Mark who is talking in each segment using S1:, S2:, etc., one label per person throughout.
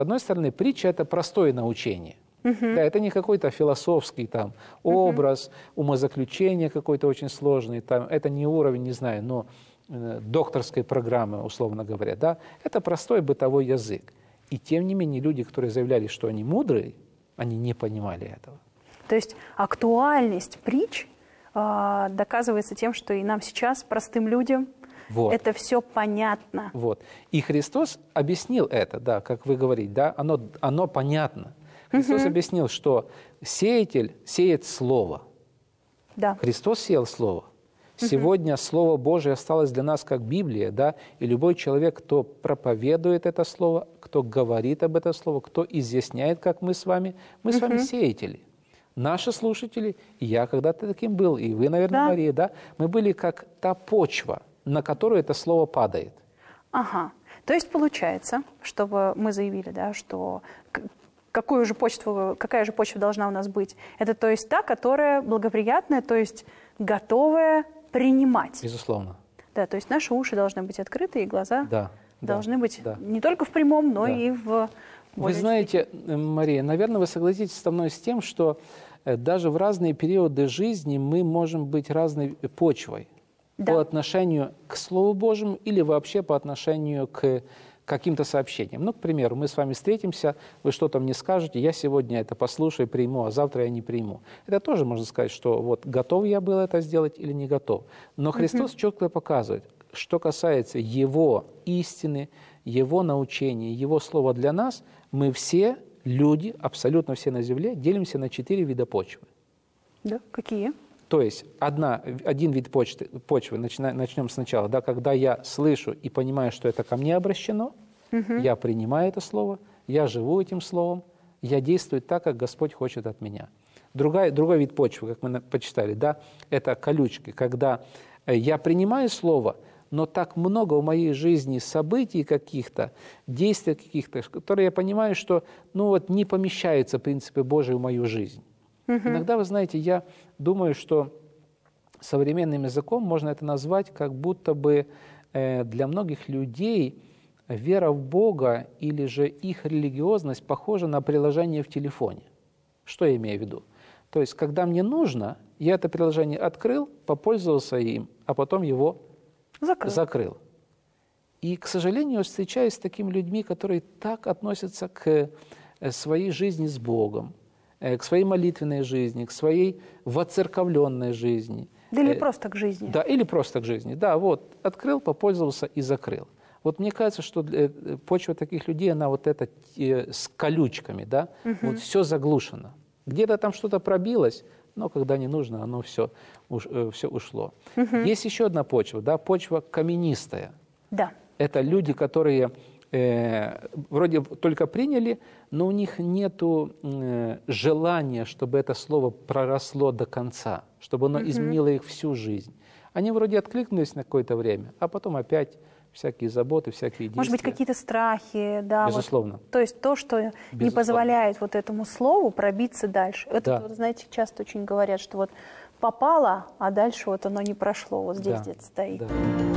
S1: одной стороны, притча – это простое научение. Да, это не какой-то философский там, образ, умозаключение какой-то очень сложный. Там, это не уровень, не знаю, но докторской программы, условно говоря. Да? Это простой бытовой язык. И тем не менее люди, которые заявляли, что они мудрые, они не понимали этого.
S2: То есть актуальность притч доказывается тем, что и нам сейчас, простым людям,
S1: вот.
S2: Это все понятно.
S1: Вот. И Христос объяснил это, да, как вы говорите, да, оно понятно. Христос объяснил, что сеятель сеет Слово.
S2: Да.
S1: Христос сеял Слово. Сегодня Слово Божие осталось для нас как Библия, да, и любой человек, кто проповедует это Слово, кто говорит об этом Слове, кто изъясняет, как мы с вами сеятели. Наши слушатели, и я когда-то таким был, и вы, наверное, Мария, да, мы были как та почва, на которую это Слово падает.
S2: Ага. То есть получается, чтобы мы заявили, да, что какая же почва должна у нас быть? Это то есть та, которая благоприятная, то есть готовая принимать.
S1: Безусловно.
S2: Да, то есть наши уши должны быть открыты, и глаза должны быть не только в прямом, но и в...
S1: Вы знаете, Мария, наверное, вы согласитесь со мной с тем, что даже в разные периоды жизни мы можем быть разной почвой по отношению к Слову Божьему или вообще по отношению к каким-то сообщениям. Ну, к примеру, мы с вами встретимся, вы что-то мне скажете, я сегодня это послушаю, приму, а завтра я не приму. Это тоже можно сказать, что вот готов я был это сделать или не готов. Но Христос четко показывает, что касается Его истины, Его научения, Его слова для нас, мы все люди, абсолютно все на земле, делимся на 4 вида почвы.
S2: Да, какие?
S1: То есть один вид почвы, начнем сначала, да, когда я слышу и понимаю, что это ко мне обращено, я принимаю это слово, я живу этим словом, я действую так, как Господь хочет от меня. Другой вид почвы, как мы почитали, да, это колючки, когда я принимаю слово, но так много в моей жизни событий каких-то, действий каких-то, которые я понимаю, что не помещаются принципы Божии в мою жизнь. Иногда, вы знаете, я думаю, что современным языком можно это назвать, как будто бы для многих людей вера в Бога или же их религиозность похожа на приложение в телефоне. Что я имею в виду? То есть, когда мне нужно, я это приложение открыл, попользовался им, а потом его закрыл. И, к сожалению, встречаюсь с такими людьми, которые так относятся к своей жизни с Богом, к своей молитвенной жизни, к своей воцерковленной жизни.
S2: Да или просто к жизни.
S1: Да, или просто к жизни. Да, вот, открыл, попользовался и закрыл. Вот мне кажется, что почва таких людей, она вот эта с колючками, да, вот все заглушено. Где-то там что-то пробилось, но когда не нужно, оно все ушло. Есть еще одна почва, да, почва каменистая.
S2: Да.
S1: Это люди, которые вроде только приняли, но у них нет желания, чтобы это слово проросло до конца, чтобы оно изменило их всю жизнь. Они вроде откликнулись на какое-то время, а потом опять всякие заботы, всякие действия.
S2: Может быть, какие-то страхи, да.
S1: Безусловно.
S2: Вот, то есть то, что не позволяет вот этому слову пробиться дальше. Это, вот, знаете, часто очень говорят, что вот попало, а дальше вот оно не прошло, вот здесь где-то стоит.
S1: Да.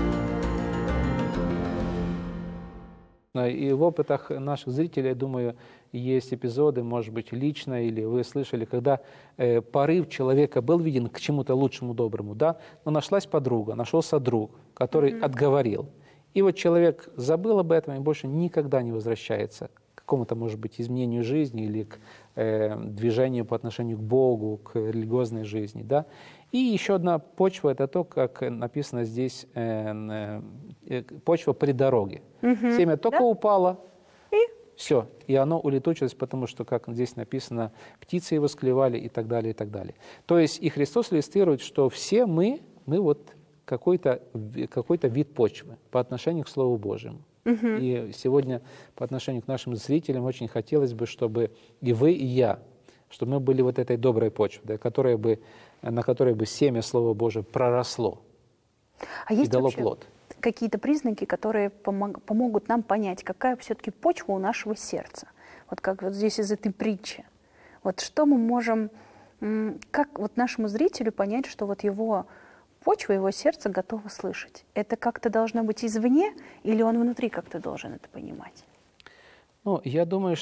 S1: И в опытах наших зрителей, я думаю, есть эпизоды, может быть, лично, или вы слышали, когда порыв человека был виден к чему-то лучшему, доброму, да, но нашлась подруга, нашелся друг, который отговорил. И вот человек забыл об этом и больше никогда не возвращается к какому-то, может быть, изменению жизни или к движению по отношению к Богу, к религиозной жизни, да. И еще одна почва – это то, как написано здесь, почва при дороге. Семя только упало, и все, и оно улетучилось, потому что, как здесь написано, птицы его склевали и так далее, и так далее. То есть и Христос иллюстрирует, что все мы вот какой-то вид почвы по отношению к Слову Божьему. И сегодня по отношению к нашим зрителям очень хотелось бы, чтобы и вы, и я, чтобы мы были вот этой доброй почвой, да, на которой бы семя Слова Божия проросло и дало плод.
S2: Какие-то признаки, которые помогут нам понять, какая все-таки почва у нашего сердца? Вот как вот здесь из этой притчи. Вот что мы можем, как вот нашему зрителю понять, что вот его почва, его сердце готово слышать? Это как-то должно быть извне, или он внутри как-то должен это понимать?
S1: Ну, я думаю,